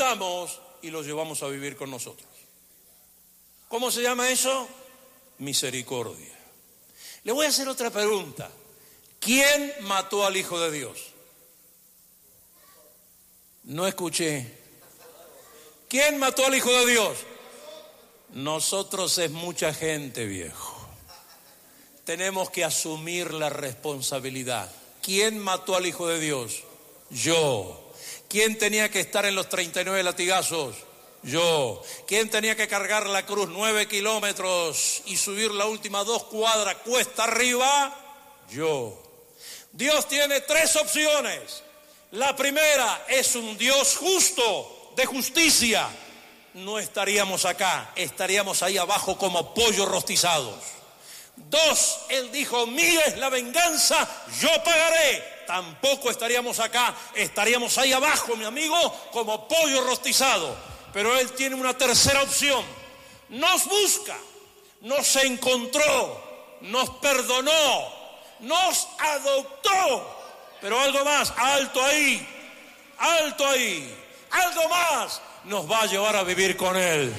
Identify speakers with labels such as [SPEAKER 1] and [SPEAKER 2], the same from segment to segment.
[SPEAKER 1] adoptamos y lo llevamos a vivir con nosotros. ¿Cómo se llama eso? Misericordia. Le voy a hacer otra pregunta. ¿Quién mató al Hijo de Dios? No escuché. ¿Quién mató al Hijo de Dios? Nosotros es mucha gente, viejo. Tenemos que asumir la responsabilidad. ¿Quién mató al Hijo de Dios? Yo. ¿Quién tenía que estar en los 39 latigazos? Yo. ¿Quién tenía que cargar la cruz 9 kilómetros y subir la última 2 cuadras cuesta arriba? Yo. Dios tiene 3 opciones. La primera es un Dios justo, de justicia. No estaríamos acá, estaríamos ahí abajo como pollos rostizados. 2, Él dijo, mía es la venganza, yo pagaré. Tampoco estaríamos acá, estaríamos ahí abajo, mi amigo, como pollo rostizado. Pero Él tiene una tercera opción. Nos busca, nos encontró, nos perdonó, nos adoptó. Pero algo más, alto ahí, algo más, nos va a llevar a vivir con Él.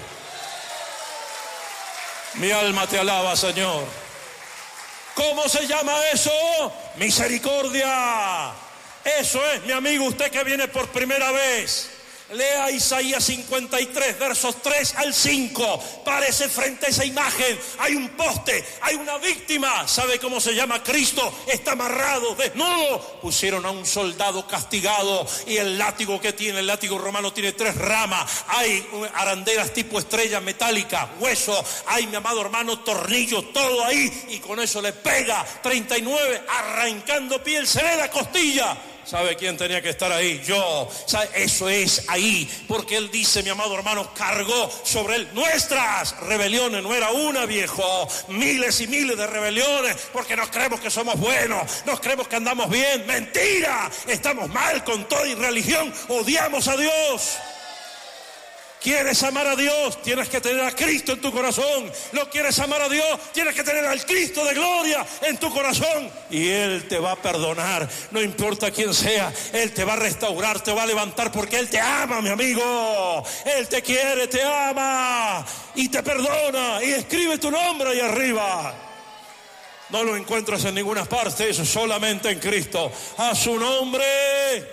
[SPEAKER 1] Mi alma te alaba, Señor. ¿Cómo se llama eso? Misericordia. Eso es, mi amigo, usted que viene por primera vez. Lea Isaías 53, versos 3 al 5. Párese frente a esa imagen. Hay un poste, hay una víctima. ¿Sabe cómo se llama? Cristo. Está amarrado, desnudo. Pusieron a un soldado castigado y el látigo que tiene, el látigo romano tiene 3 ramas. Hay arandelas tipo estrella metálica, hueso. Hay, mi amado hermano, tornillos, todo ahí. Y con eso le pega 39, arrancando piel, se ve la costilla. ¿Sabe quién tenía que estar ahí? Yo. ¿Sabe? Eso es ahí, porque Él dice, mi amado hermano, cargó sobre Él nuestras rebeliones. No era una, viejo, miles y miles de rebeliones, porque nos creemos que somos buenos, nos creemos que andamos bien. ¡Mentira! Estamos mal con toda irreligión, odiamos a Dios. ¿Quieres amar a Dios? Tienes que tener a Cristo en tu corazón. ¿No quieres amar a Dios? Tienes que tener al Cristo de gloria en tu corazón. Y Él te va a perdonar, no importa quién sea. Él te va a restaurar, te va a levantar, porque Él te ama, mi amigo. Él te quiere, te ama y te perdona. Y escribe tu nombre ahí arriba. No lo encuentras en ninguna parte, eso solamente en Cristo. A su nombre.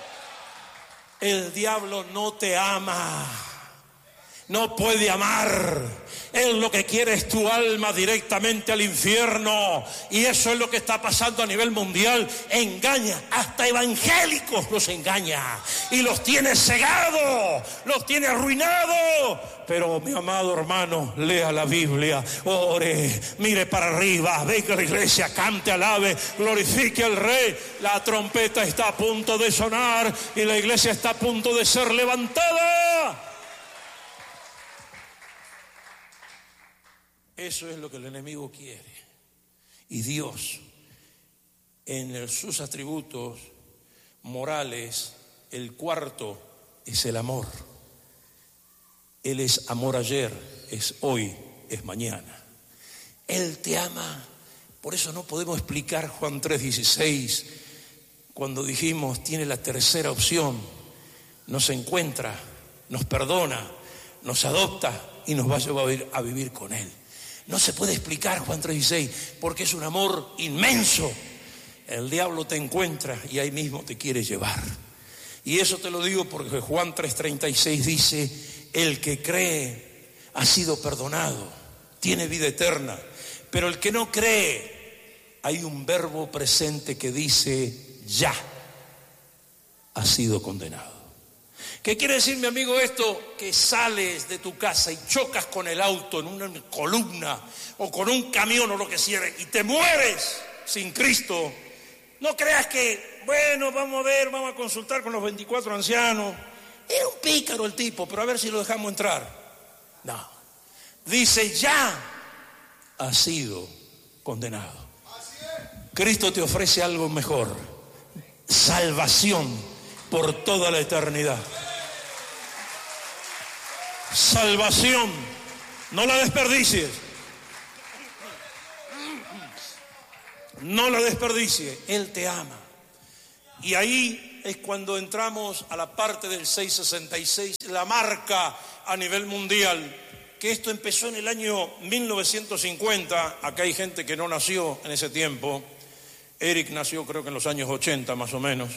[SPEAKER 1] El diablo no te ama. No puede amar. Él lo que quiere es tu alma directamente al infierno. Y eso es lo que está pasando a nivel mundial. Engaña, hasta evangélicos los engaña. Y los tiene cegados, los tiene arruinados. Pero mi amado hermano, lea la Biblia, ore, mire para arriba, venga a la iglesia, cante, alabe, glorifique al Rey. La trompeta está a punto de sonar y la iglesia está a punto de ser levantada. Eso es lo que el enemigo quiere. Y Dios, en sus atributos morales, el cuarto es el amor. Él es amor ayer, es hoy, es mañana. Él te ama. Por eso no podemos explicar Juan 3:16, cuando dijimos, tiene la tercera opción. Nos encuentra, nos perdona, nos adopta y nos va a llevar a vivir con Él. No se puede explicar Juan 3:16, porque es un amor inmenso. El diablo te encuentra y ahí mismo te quiere llevar. Y eso te lo digo porque Juan 3:36 dice, el que cree ha sido perdonado, tiene vida eterna. Pero el que no cree, hay un verbo presente que dice, ya ha sido condenado. ¿Qué quiere decir, mi amigo, esto? Que sales de tu casa y chocas con el auto en una columna o con un camión o lo que sea y te mueres sin Cristo. No creas que, bueno, vamos a ver, vamos a consultar con los 24 ancianos. Era un pícaro el tipo, pero a ver si lo dejamos entrar. No. Dice, ya ha sido condenado. Cristo te ofrece algo mejor. Salvación por toda la eternidad. Salvación, no la desperdicies. No la desperdicies. Él te ama. Y ahí es cuando entramos a la parte del 666, la marca a nivel mundial, que esto empezó en el año 1950, acá hay gente que no nació en ese tiempo, Eric nació creo que en los años 80 más o menos,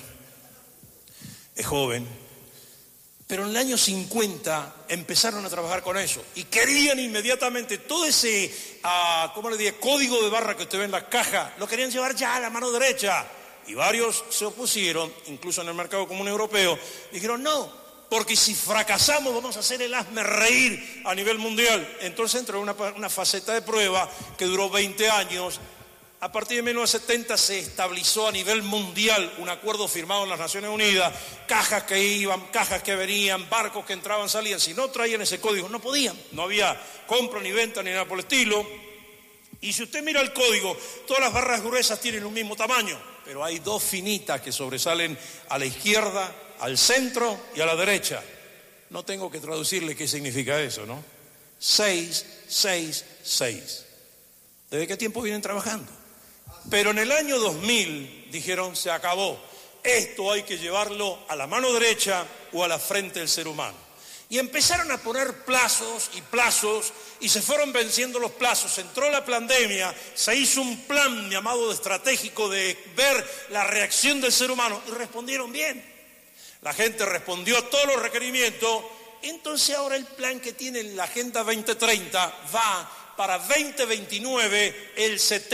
[SPEAKER 1] es joven, pero en el año 50 empezaron a trabajar con eso y querían inmediatamente todo ese, código de barra que usted ve en las cajas, lo querían llevar ya a la mano derecha y varios se opusieron, incluso en el mercado común europeo, dijeron no, porque si fracasamos vamos a hacer el hazme reír a nivel mundial. Entonces entró una faceta de prueba que duró 20 años. A partir de 1970 se estabilizó a nivel mundial un acuerdo firmado en las Naciones Unidas, cajas que iban, cajas que venían, barcos que entraban, salían. Si no traían ese código, no podían. No había compra ni venta ni nada por el estilo. Y si usted mira el código, todas las barras gruesas tienen un mismo tamaño, pero hay dos finitas que sobresalen a la izquierda, al centro y a la derecha. No tengo que traducirle qué significa eso, ¿no? 6, 6, 6. ¿Desde qué tiempo vienen trabajando? Pero en el año 2000 dijeron, se acabó. Esto hay que llevarlo a la mano derecha o a la frente del ser humano. Y empezaron a poner plazos y se fueron venciendo los plazos. Entró la pandemia, se hizo un plan llamado estratégico de ver la reacción del ser humano y respondieron bien. La gente respondió a todos los requerimientos. Entonces ahora el plan que tiene la Agenda 2030 va para 2029, el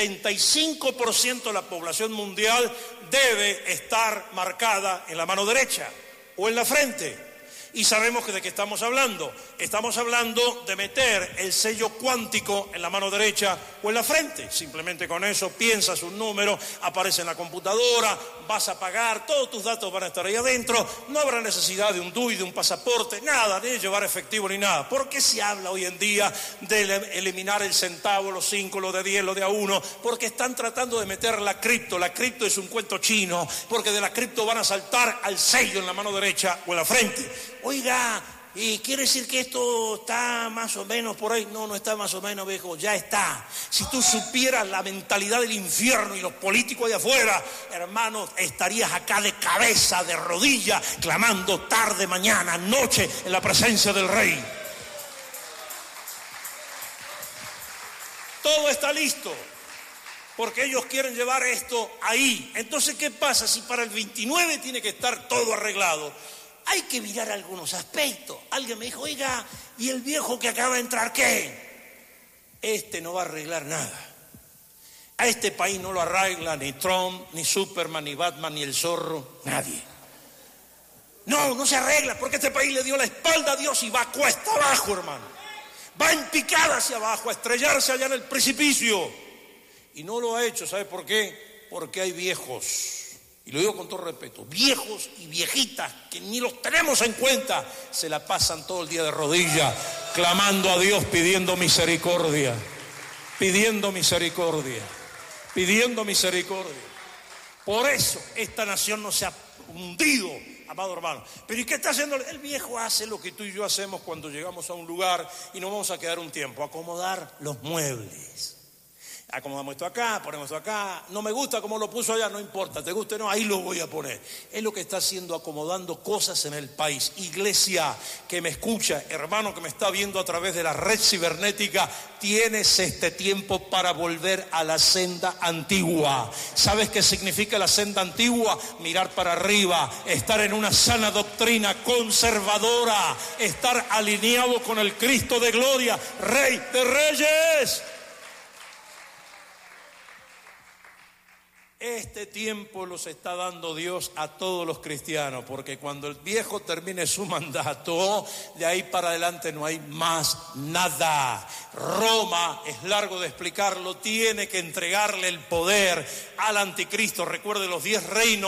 [SPEAKER 1] 75% de la población mundial debe estar marcada en la mano derecha o en la frente. Y sabemos de qué estamos hablando. Estamos hablando de meter el sello cuántico en la mano derecha o en la frente. Simplemente con eso piensas un número, aparece en la computadora, vas a pagar, todos tus datos van a estar ahí adentro. No habrá necesidad de un DUI, de un pasaporte, nada, de llevar efectivo ni nada. ¿Por qué se habla hoy en día de eliminar el centavo, los 5, los de 10, los de a 1? Porque están tratando de meter la cripto. La cripto es un cuento chino, porque de la cripto van a saltar al sello en la mano derecha o en la frente. Oiga, ¿y quiere decir que esto está más o menos por ahí? No, no está más o menos, viejo, ya está. Si tú supieras la mentalidad del infierno y los políticos de afuera, hermano, estarías acá de cabeza, de rodillas, clamando tarde, mañana, noche, en la presencia del Rey. Todo está listo, porque ellos quieren llevar esto ahí. Entonces, ¿qué pasa si para el 29 tiene que estar todo arreglado? Hay que mirar algunos aspectos. Alguien me dijo, oiga, ¿y el viejo que acaba de entrar qué? Este no va a arreglar nada. A este país no lo arregla ni Trump, ni Superman, ni Batman, ni el zorro, nadie. No, no se arregla, porque este país le dio la espalda a Dios y va cuesta abajo, hermano. Va en picada hacia abajo, a estrellarse allá en el precipicio. Y no lo ha hecho, ¿sabe por qué? Porque hay viejos. Y lo digo con todo respeto, viejos y viejitas que ni los tenemos en cuenta, se la pasan todo el día de rodillas, clamando a Dios, pidiendo misericordia, pidiendo misericordia, pidiendo misericordia. Por eso esta nación no se ha hundido, amado hermano. Pero ¿y qué está haciendo? El viejo hace lo que tú y yo hacemos cuando llegamos a un lugar y nos vamos a quedar un tiempo, acomodar los muebles. Acomodamos esto acá, ponemos esto acá. No me gusta como lo puso allá, no importa, te guste o no, ahí lo voy a poner. Es lo que está haciendo, acomodando cosas en el país. Iglesia que me escucha, hermano que me está viendo a través de la red cibernética, tienes este tiempo para volver a la senda antigua. ¿Sabes qué significa la senda antigua? Mirar para arriba, estar en una sana doctrina conservadora, estar alineado con el Cristo de gloria, Rey de Reyes. Este tiempo los está dando Dios a todos los cristianos, porque cuando el viejo termine su mandato, de ahí para adelante no hay más nada. Roma, es largo de explicarlo, tiene que entregarle el poder al anticristo. Recuerde los 10 reinos